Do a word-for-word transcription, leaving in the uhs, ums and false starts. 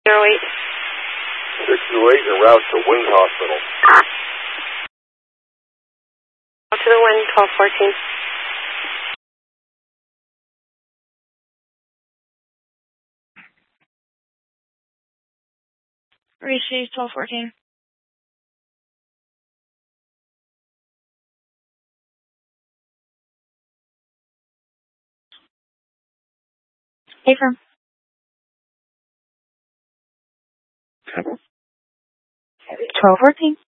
zero eight. six two eight and route to Wind Hospital. Out to the wind, twelve fourteen. Receive twelve fourteen. Hey, firm. twelve fourteen.